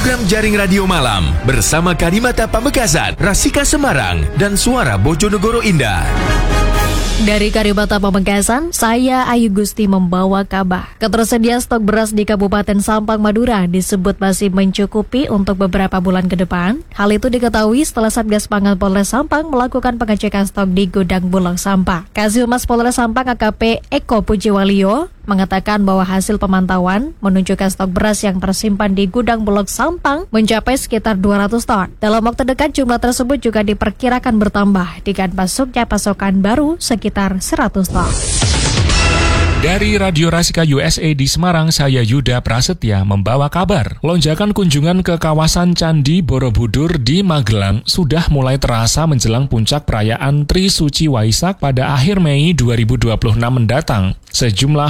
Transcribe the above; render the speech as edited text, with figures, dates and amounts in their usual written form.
Program Jaring Radio Malam bersama Karimata Pamekasan, Rasika Semarang, dan Suara Bojonegoro Indah. Dari Karimata Pamekasan, saya Ayu Gusti membawa kabar. Ketersediaan stok beras di Kabupaten Sampang, Madura disebut masih mencukupi untuk beberapa bulan ke depan. Hal itu diketahui setelah Satgas Pangan Polres Sampang melakukan pengecekan stok di gudang Bulog Sampang. Kasih-Humas Polres Sampang AKP Eko Pujiwalio mengatakan bahwa hasil pemantauan menunjukkan stok beras yang tersimpan di gudang Bulog Sampang mencapai sekitar 200 ton. Dalam waktu dekat jumlah tersebut juga diperkirakan bertambah dengan masuknya pasokan baru sekitar 100 ton. Dari Radio Rasika USA di Semarang, saya Yuda Prasetya membawa kabar. Lonjakan kunjungan ke kawasan Candi Borobudur di Magelang sudah mulai terasa menjelang puncak perayaan Trisuci Waisak pada akhir Mei 2026 mendatang. Sejumlah